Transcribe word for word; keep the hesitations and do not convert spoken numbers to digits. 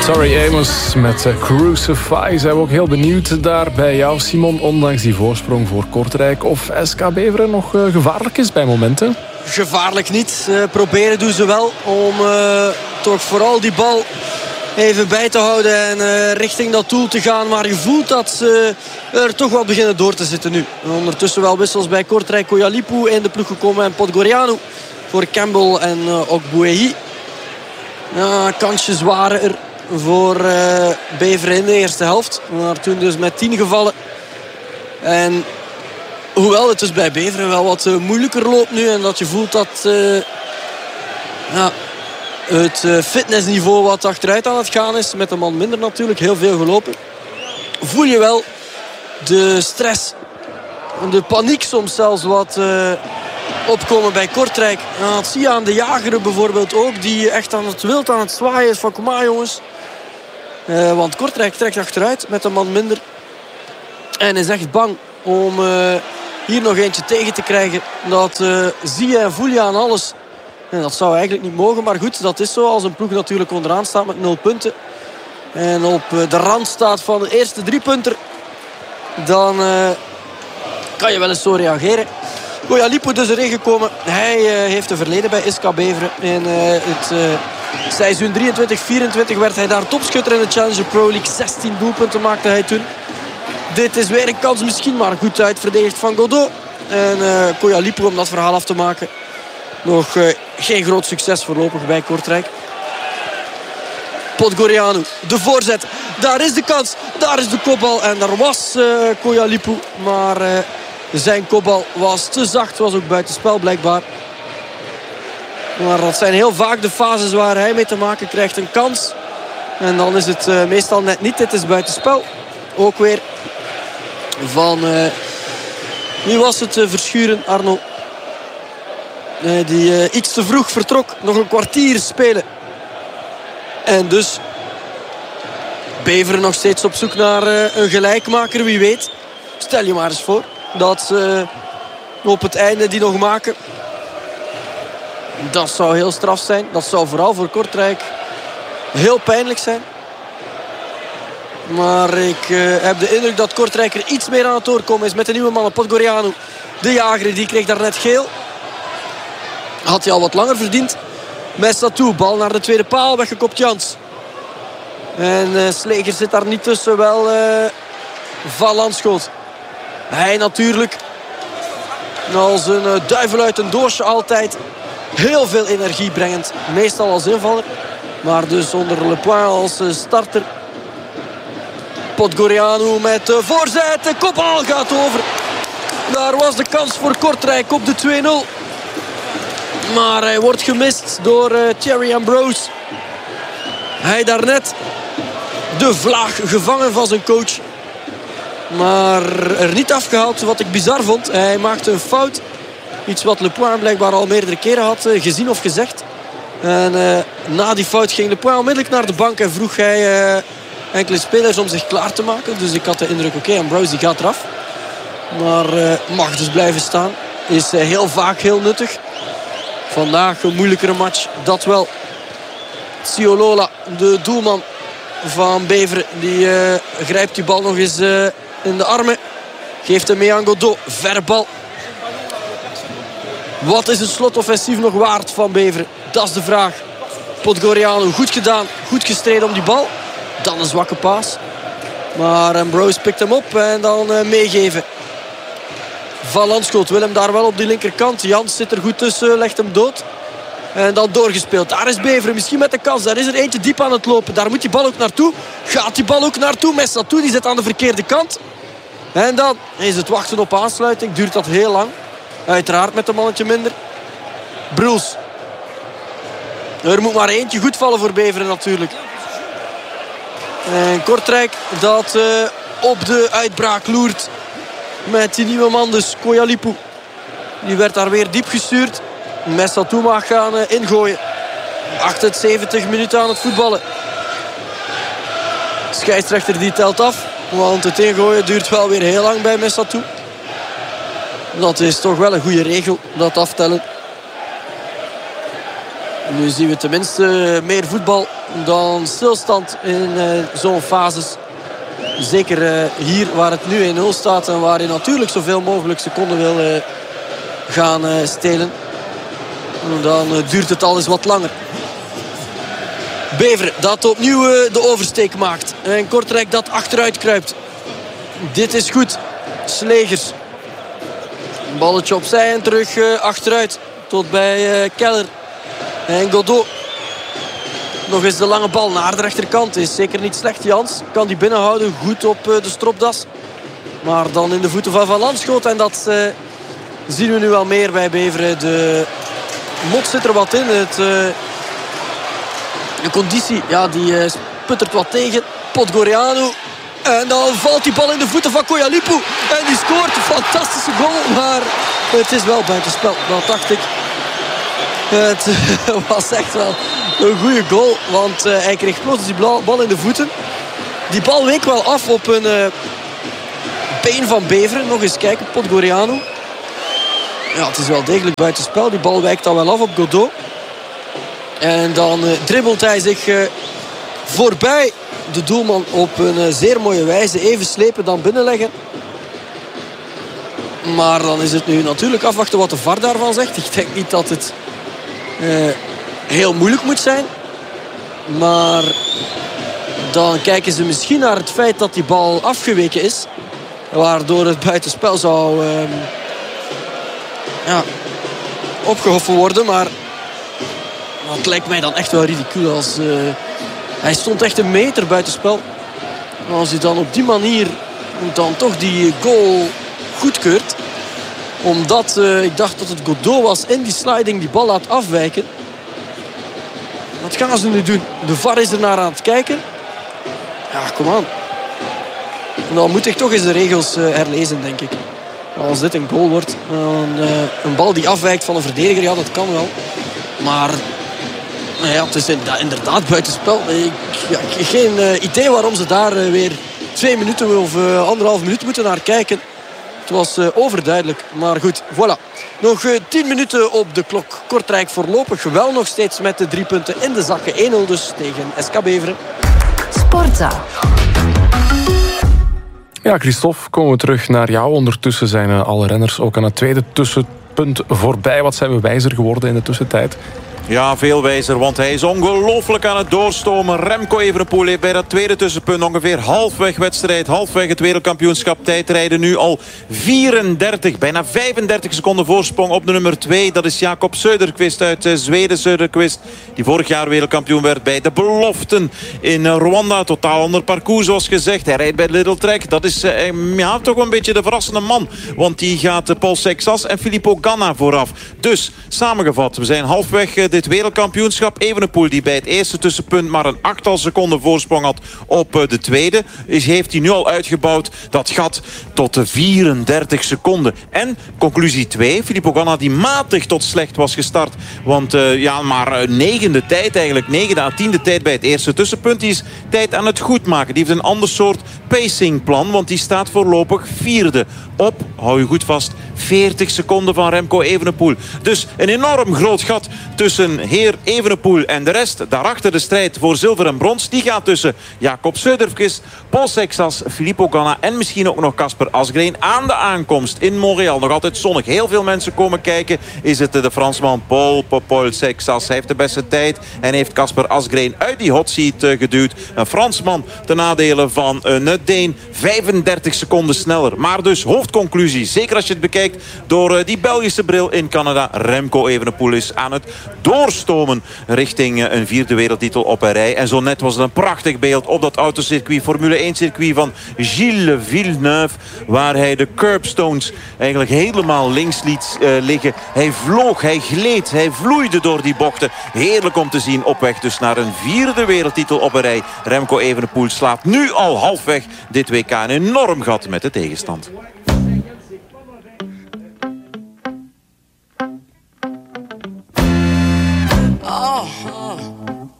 Tori Amos met Crucify. Zijn we ook heel benieuwd daar bij jou, Simon. Ondanks die voorsprong voor Kortrijk. Of S K Beveren nog uh, gevaarlijk is bij momenten? Gevaarlijk niet. Uh, proberen doen ze wel om uh, toch vooral die bal even bij te houden en uh, richting dat doel te gaan. Maar je voelt dat ze er toch wel beginnen door te zitten nu. Ondertussen wel wissels bij Kortrijk. Koyalipu in de ploeg gekomen en Podgorianu voor Campbell en uh, ook Bouéhi. Ja, kansjes waren er voor uh, Beveren in de eerste helft. Maar toen dus met tien gevallen. En hoewel het dus bij Beveren wel wat uh, moeilijker loopt nu. En dat je voelt dat uh, ja, het uh, fitnessniveau wat achteruit aan het gaan is. Met een man minder natuurlijk. Heel veel gelopen. Voel je wel de stress. De paniek soms zelfs wat uh, opkomen bij Kortrijk. Ja, dat zie je aan de Jageren bijvoorbeeld ook. Die echt aan het wild aan het zwaaien is van kom maar jongens. Uh, want Kortrijk trekt achteruit met een man minder. En is echt bang om uh, hier nog eentje tegen te krijgen. Dat uh, zie je en voel je aan alles. En dat zou eigenlijk niet mogen. Maar goed, dat is zo. Als een ploeg natuurlijk onderaan staat met nul punten. En op uh, de rand staat van de eerste drie punten. Dan uh, kan je wel eens zo reageren. Koyalipu dus erin gekomen. Hij uh, heeft een verleden bij S K Beveren. In uh, het uh, seizoen drieëntwintig vierentwintig werd hij daar topschutter in de Challenger Pro League. zestien doelpunten maakte hij toen. Dit is weer een kans misschien, maar goed uitverdedigd van Godot. En uh, Koyalipu om dat verhaal af te maken. Nog uh, geen groot succes voorlopig bij Kortrijk. Podgorianu, de voorzet. Daar is de kans, daar is de kopbal. En daar was uh, Koyalipu, maar uh, zijn kopbal was te zacht. Was ook buitenspel blijkbaar. Maar dat zijn heel vaak de fases waar hij mee te maken krijgt. Een kans. En dan is het uh, meestal net niet. Dit is buitenspel. Ook weer van... Uh, wie was het? Uh, Verschuren, Arno. Uh, die uh, iets te vroeg vertrok. Nog een kwartier spelen. En dus... Beveren nog steeds op zoek naar uh, een gelijkmaker. Wie weet. Stel je maar eens voor. Dat ze uh, op het einde die nog maken. Dat zou heel straf zijn. Dat zou vooral voor Kortrijk heel pijnlijk zijn. Maar ik uh, heb de indruk dat Kortrijk er iets meer aan het doorkomen is met de nieuwe mannen. Podgorianu, de jager, die kreeg daar net geel. Had hij al wat langer verdiend. Messatou, bal naar de tweede paal, weggekopt Jans. En uh, Sleger zit daar niet tussen, wel uh, Van Landschoot. Hij natuurlijk als een uh, duivel uit een doosje altijd. Heel veel energie brengend. Meestal als invaller. Maar dus onder Le Point als uh, starter. Podgorianu met de voorzet. De kopbal gaat over. Daar was de kans voor Kortrijk op de twee nul. Maar hij wordt gemist door uh, Thierry Ambrose. Hij daarnet de vlaag gevangen van zijn coach. Maar er niet afgehaald, wat ik bizar vond. Hij maakte een fout. Iets wat Le Point blijkbaar al meerdere keren had uh, gezien of gezegd. En uh, na die fout ging Le Point onmiddellijk naar de bank. En vroeg hij uh, enkele spelers om zich klaar te maken. Dus ik had de indruk, oké, okay, Ambrose die gaat eraf. Maar uh, mag dus blijven staan. Is uh, heel vaak heel nuttig. Vandaag een moeilijkere match, dat wel. Tsiolola, de doelman van Beveren, die uh, grijpt die bal nog eens uh, in de armen. Geeft hem mee aan Godot. Verre bal. Wat is het slotoffensief nog waard van Beveren? Dat is de vraag. Podgorianu, goed gedaan. Goed gestreden om die bal. Dan een zwakke paas. Maar Ambrose pikt hem op en dan uh, meegeven. Van Landschoot wil hem daar wel op die linkerkant. Jans zit er goed tussen, legt hem dood. En dan doorgespeeld. Daar is Beveren, misschien met de kans. Daar is er eentje diep aan het lopen. Daar moet die bal ook naartoe. Gaat die bal ook naartoe? Messatou, die zit aan de verkeerde kant. En dan is het wachten op aansluiting. Duurt dat heel lang. Uiteraard met een mannetje minder. Bruls. Er moet maar eentje goed vallen voor Beveren natuurlijk. En Kortrijk dat uh, op de uitbraak loert. Met die nieuwe man dus, Koyalipu. Die werd daar weer diep gestuurd. Messatou mag gaan uh, ingooien. achtenzeventig minuten aan het voetballen. De scheidsrechter die telt af. Want het ingooien duurt wel weer heel lang bij Messatou. Dat is toch wel een goede regel, dat aftellen. Nu zien we tenminste meer voetbal dan stilstand in uh, zo'n fases. Zeker uh, hier waar het nu één nul staat en waar je natuurlijk zoveel mogelijk seconden wil uh, gaan uh, stelen. Dan uh, duurt het al eens wat langer. Beveren dat opnieuw uh, de oversteek maakt. En Kortrijk dat achteruit kruipt. Dit is goed. Slegers. Een balletje opzij en terug uh, achteruit. Tot bij uh, Keller. En Godot. Nog eens de lange bal naar de rechterkant. Is zeker niet slecht. Jans kan die binnenhouden. Goed op uh, de stropdas. Maar dan in de voeten van Van Lanschot. En dat uh, zien we nu al meer bij Beveren. De mot zit er wat in. Het, uh, de conditie ja, die uh, sputtert wat tegen. Podgorianu. En dan valt die bal in de voeten van Koyalipu. En die scoort een fantastische goal. Maar het is wel buitenspel. Dat dacht ik. Het was echt wel een goede goal. Want uh, hij kreeg plots die bal in de voeten. Die bal week wel af op een uh, been van Beveren. Nog eens kijken. Podgorianu. Ja, het is wel degelijk buitenspel. Die bal wijkt dan wel af op Godot. En dan uh, dribbelt hij zich uh, voorbij de doelman op een uh, zeer mooie wijze. Even slepen dan binnenleggen. Maar dan is het nu natuurlijk afwachten wat de V A R daarvan zegt. Ik denk niet dat het uh, heel moeilijk moet zijn. Maar dan kijken ze misschien naar het feit dat die bal afgeweken is. Waardoor het buitenspel zou uh, ja, opgehoffen worden. Maar dat lijkt mij dan echt wel ridicuul. Als, uh, hij stond echt een meter buitenspel. Als hij dan op die manier dan toch die goal goedkeurt. Omdat uh, ik dacht dat het Godot was in die sliding die bal laat afwijken. Wat gaan ze nu doen? De V A R is er naar aan het kijken. Ja, kom aan. En dan moet ik toch eens de regels uh, herlezen, denk ik. Als dit een goal wordt, uh, een bal die afwijkt van een verdediger, ja, dat kan wel. Maar nou ja, het is inderdaad buitenspel. Ik ja, geen uh, idee waarom ze daar uh, weer twee minuten of uh, anderhalf minuut moeten naar kijken. Het was uh, overduidelijk. Maar goed, voilà. Nog uh, tien minuten op de klok. Kortrijk voorlopig wel nog steeds met de drie punten in de zakken. één nul dus tegen S K Beveren. Sportza. Ja, Christophe, komen we terug naar jou. Ondertussen zijn uh, alle renners ook aan het tweede tussenpunt voorbij. Wat zijn we wijzer geworden in de tussentijd? Ja, veel wijzer, want hij is ongelooflijk aan het doorstomen. Remco Evenepoel heeft bij dat tweede tussenpunt ongeveer halfweg wedstrijd, halfweg het wereldkampioenschap tijdrijden. Nu al vierendertig, bijna vijfendertig seconden voorsprong op de nummer twee. Dat is Jakob Söderqvist uit Zweden. Söderqvist, die vorig jaar wereldkampioen werd bij de beloften in Rwanda. Totaal ander parcours, zoals gezegd. Hij rijdt bij Little Trek. Dat is eh, ja, toch een beetje de verrassende man. Want die gaat Paul Sexas en Filippo Ganna vooraf. Dus, samengevat, we zijn halfweg dit wereldkampioenschap. Evenepoel, die bij het eerste tussenpunt maar een achttal seconden voorsprong had op de tweede, is, heeft hij nu al uitgebouwd dat gat tot de vierendertig seconden. En conclusie twee, Filippo Ganna, die matig tot slecht was gestart. Want uh, ja, maar uh, negende tijd eigenlijk, negende à tiende tijd bij het eerste tussenpunt. Die is tijd aan het goedmaken. Die heeft een ander soort pacingplan, want die staat voorlopig vierde op, hou je goed vast, veertig seconden van Remco Evenepoel. Dus een enorm groot gat tussen heer Evenepoel en de rest. Daarachter de strijd voor zilver en brons. Die gaat tussen Jakob Söderqvist, Paul Sexas, Filippo Ganna en misschien ook nog Kasper Asgreen. Aan de aankomst in Montreal, nog altijd zonnig. Heel veel mensen komen kijken. Is het de Fransman Paul Paul Sexas. Hij heeft de beste tijd en heeft Kasper Asgreen uit die hot seat geduwd. Een Fransman ten nadele van een Deen. vijfendertig seconden sneller. Maar dus hoofdconclusie, zeker als je het bekijkt door die Belgische bril in Canada. Remco Evenepoel is aan het doorstomen richting een vierde wereldtitel op een rij. En zo net was het een prachtig beeld op dat autocircuit, Formule één circuit van Gilles Villeneuve, waar hij de curbstones eigenlijk helemaal links liet uh, liggen. Hij vloog, hij gleed, hij vloeide door die bochten. Heerlijk om te zien op weg dus naar een vierde wereldtitel op een rij. Remco Evenepoel slaat nu al halfweg dit W K een enorm gat met de tegenstand.